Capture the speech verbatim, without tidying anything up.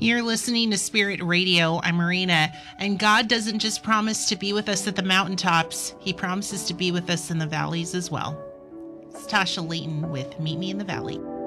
You're listening to Spirit Radio. I'm Marina, and God doesn't just promise to be with us at the mountaintops. He promises to be with us in the valleys as well. It's Tasha Layton with Meet Me in the Valley.